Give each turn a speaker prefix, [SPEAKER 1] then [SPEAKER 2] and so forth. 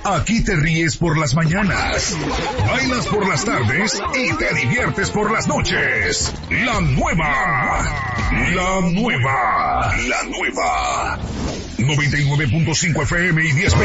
[SPEAKER 1] Aquí te ríes por las mañanas, bailas por las tardes y te diviertes por las noches. La nueva 99.5 FM y 10